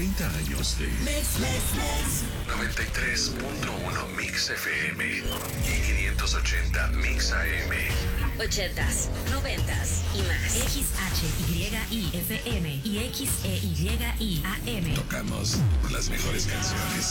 30 años de Mix. 93.1 Mix FM y 580 Mix AM. 80s, 90s y más. XHYIFM y XEYIAM. Tocamos las mejores canciones.